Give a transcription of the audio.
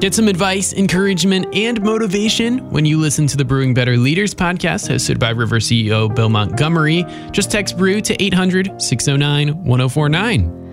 Get some advice, encouragement, and motivation when you listen to the Brewing Better Leaders podcast hosted by River CEO Bill Montgomery. Just text BREW to 800-609-1049.